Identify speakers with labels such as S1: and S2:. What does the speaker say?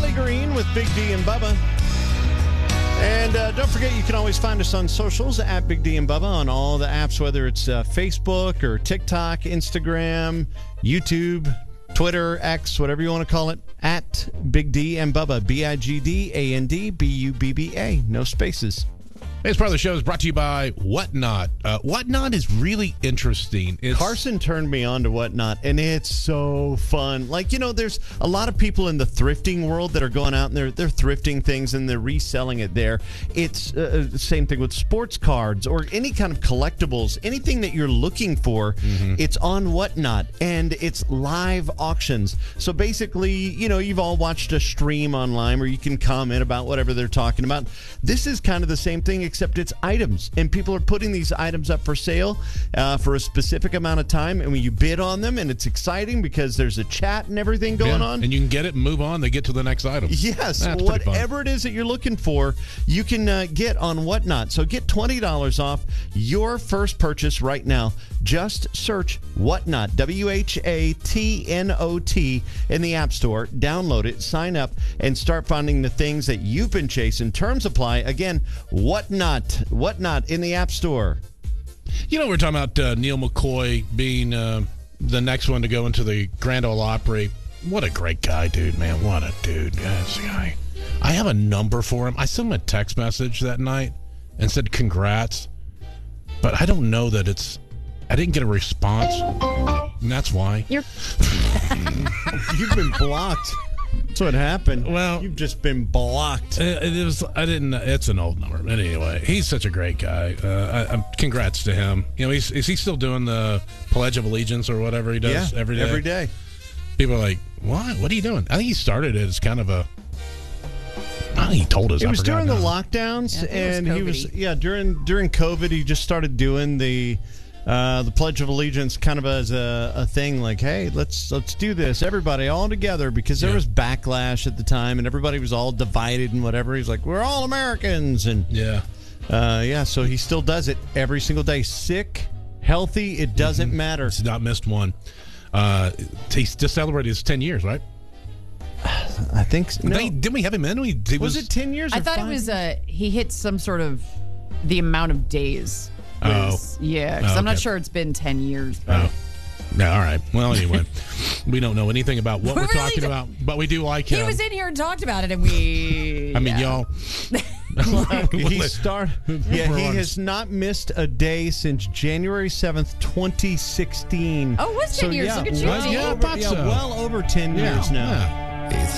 S1: Kelly Green with Big D and Bubba. And don't forget, you can always find us on socials at Big D and Bubba on all the apps, whether it's Facebook or TikTok, Instagram, YouTube, Twitter, X, whatever you want to call it, at Big D and Bubba. BIGDANDBUBBA. No spaces.
S2: This part of the show is brought to you by Whatnot. Whatnot is really interesting.
S1: Carson turned me on to Whatnot, and it's so fun. Like, you know, there's a lot of people in the thrifting world that are going out and they're thrifting things and they're reselling it there. It's the same thing with sports cards or any kind of collectibles. Anything that you're looking for, it's on Whatnot, and it's live auctions. So basically, you know, you've all watched a stream online where you can comment about whatever they're talking about. This is kind of the same thing, except it's items, and people are putting these items up for sale for a specific amount of time, and when you bid on them, and it's exciting because there's a chat and everything going on,
S2: and you can get it and move on. They get to the next item.
S1: Yes, whatever it is that you're looking for, you can get on Whatnot. So get $20 off your first purchase right now. Just search Whatnot, WHATNOT, in the App Store. Download it, sign up, and start finding the things that you've been chasing. Terms apply. Again, Whatnot in the App Store.
S2: You know, we're talking about Neil McCoy being the next one to go into the Grand Ole Opry. What a great guy, dude, man. What a dude. That's the guy. I have a number for him. I sent him a text message that night and said congrats, but I don't know that I didn't get a response, and that's why.
S1: You've been blocked. That's what happened.
S2: Well,
S1: you've just been blocked.
S2: It's an old number, but anyway, he's such a great guy. Congrats to him. You know, is he still doing the Pledge of Allegiance or whatever he does every day?
S1: Every day.
S2: People are like, "What? What are you doing?" I think he started it as kind of a. I think he told us.
S1: It was during the lockdowns, and he was during COVID. He just started doing the Pledge of Allegiance kind of as a thing, like, hey, let's do this, everybody all together, because there was backlash at the time, and everybody was all divided and whatever. He's like, we're all Americans, and so he still does it every single day. Sick, healthy, it doesn't matter.
S2: He's not missed one. He's just celebrated his 10 years, right?
S1: I think so. No.
S2: Didn't we have him in?
S1: Was it 10 years?
S3: I thought it was he hit some sort of the amount of days. Because I'm not sure it's been 10 years. But.
S2: Yeah, all right. Well, anyway, we don't know anything about what we're talking about, but we do like him.
S3: He was in here and talked about it, and we...
S2: I mean, y'all...
S1: He has not missed a day since January 7th, 2016.
S3: Oh, it was 10 years. Look at you.
S1: Well over 10 years now.
S4: It's